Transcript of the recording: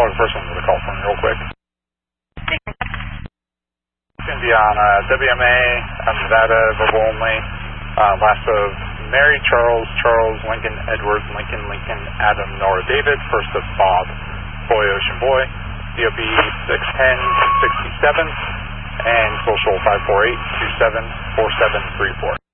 log the first one with a call from me real quick. It's going to be on WMA, Nevada, verbal only. Last of Mary, Charles, Lincoln, Edward, Lincoln, Adam, Nora, David. First of Bob, Boy, Ocean Boy. DOB 610-67 and social 548-274734.